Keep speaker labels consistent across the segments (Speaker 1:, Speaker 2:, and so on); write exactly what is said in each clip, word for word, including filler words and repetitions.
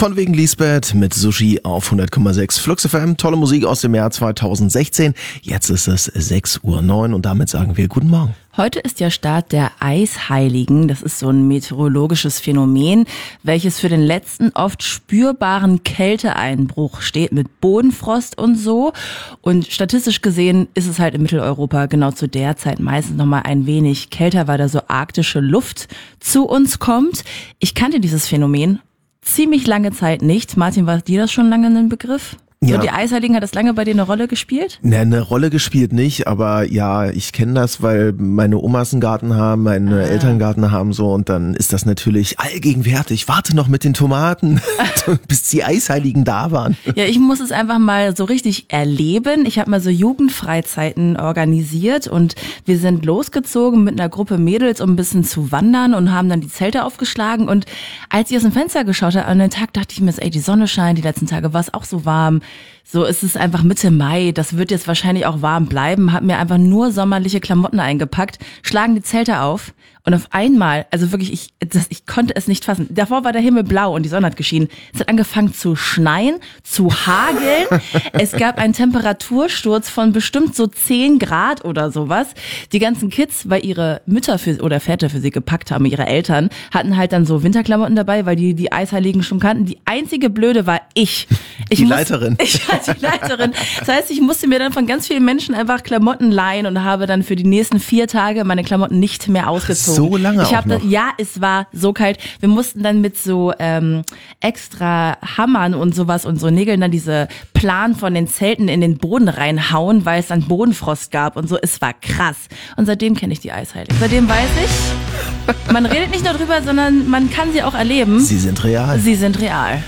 Speaker 1: Von wegen Lisbeth mit Sushi auf hundert Komma sechs Flux F M. Tolle Musik aus dem Jahr zweitausendsechzehn. Jetzt ist es sechs Uhr neun und damit sagen wir guten Morgen.
Speaker 2: Heute ist ja Start der Eisheiligen. Das ist so ein meteorologisches Phänomen, welches für den letzten oft spürbaren Kälteeinbruch steht mit Bodenfrost und so. Und statistisch gesehen ist es halt in Mitteleuropa genau zu der Zeit meistens nochmal ein wenig kälter, weil da so arktische Luft zu uns kommt. Ich kannte dieses Phänomen ziemlich lange Zeit nicht. Martin, war dir das schon lange ein Begriff? Ja. So, die Eisheiligen, hat das lange bei dir eine Rolle gespielt?
Speaker 1: Ne, eine Rolle gespielt nicht, aber ja, ich kenne das, weil meine Omas einen Garten haben, meine ah. Eltern einen Garten haben so und dann ist das natürlich allgegenwärtig. Warte noch mit den Tomaten, bis die Eisheiligen da waren.
Speaker 2: Ja, ich muss es einfach mal so richtig erleben. Ich habe mal so Jugendfreizeiten organisiert und wir sind losgezogen mit einer Gruppe Mädels, um ein bisschen zu wandern und haben dann die Zelte aufgeschlagen und als ich aus dem Fenster geschaut habe, an den Tag dachte ich mir, ey, die Sonne scheint, die letzten Tage war es auch so warm. So, es ist einfach Mitte Mai, das wird jetzt wahrscheinlich auch warm bleiben, hab mir einfach nur sommerliche Klamotten eingepackt, schlagen die Zelte auf und auf einmal, also wirklich, ich, das, ich konnte es nicht fassen. Davor war der Himmel blau und die Sonne hat geschienen. Es hat angefangen zu schneien, zu hageln. Es gab einen Temperatursturz von bestimmt so zehn Grad oder sowas. Die ganzen Kids, weil ihre Mütter für, oder Väter für sie gepackt haben, ihre Eltern, hatten halt dann so Winterklamotten dabei, weil die die Eisheiligen schon kannten. Die einzige Blöde war ich. ich
Speaker 1: die
Speaker 2: muss,
Speaker 1: Leiterin.
Speaker 2: Ich war die Leiterin. Das heißt, ich musste mir dann von ganz vielen Menschen einfach Klamotten leihen und habe dann für die nächsten vier Tage meine Klamotten nicht mehr ausgezogen.
Speaker 1: So lange
Speaker 2: ich
Speaker 1: auch noch?
Speaker 2: Das, ja, es war so kalt. Wir mussten dann mit so ähm, extra Hammern und sowas und so Nägeln dann diese Plan von den Zelten in den Boden reinhauen, weil es dann Bodenfrost gab und so. Es war krass. Und seitdem kenne ich die Eisheiligen. Seitdem weiß ich, man redet nicht nur drüber, sondern man kann sie auch erleben.
Speaker 1: Sie sind real.
Speaker 2: Sie sind real.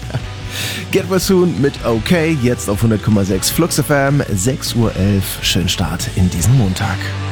Speaker 1: Get Well Soon mit OK, jetzt auf hundert Komma sechs Flux F M, sechs Uhr elf. Schönen Start in diesen Montag.